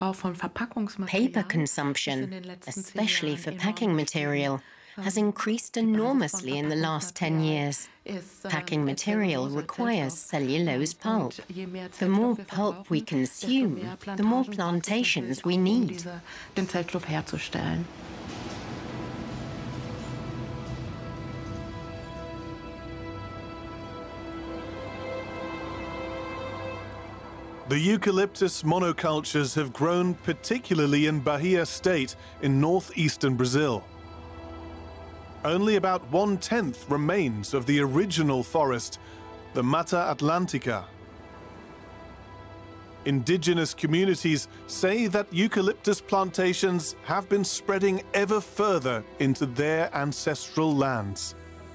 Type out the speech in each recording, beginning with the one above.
Paper consumption, especially for packing material, has increased enormously in the last 10 years. Packing material requires cellulose pulp. The more pulp we consume, the more plantations we need. The eucalyptus monocultures have grown particularly in Bahia state in northeastern Brazil. Only about 1/10 remains of the original forest, the Mata Atlântica. Indigenous communities say that eucalyptus plantations have been spreading ever further into their ancestral lands.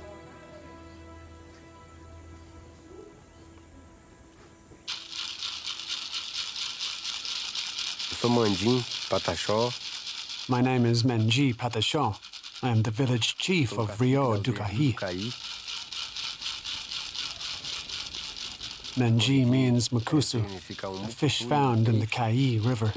My name is Menji Pataxó. I am the village chief of Rio do Caí. Menji means macuso, a fish found in the Caí River.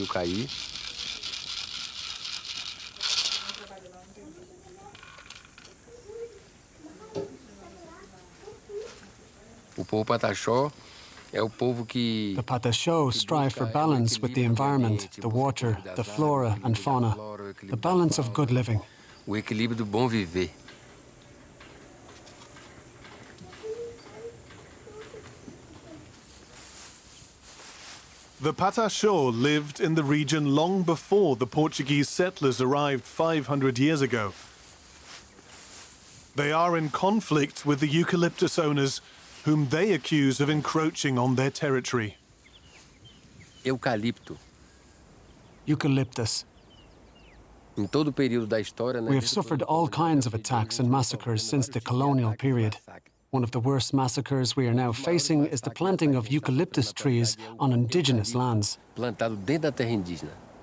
The Pataxó strive for balance with the environment, the water, the flora and fauna, the balance of good living. The Pataxó lived in the region long before the Portuguese settlers arrived 500 years ago. They are in conflict with the eucalyptus owners, whom they accuse of encroaching on their territory. Eucalyptus. We have suffered all kinds of attacks and massacres since the colonial period. One of the worst massacres we are now facing is the planting of eucalyptus trees on indigenous lands.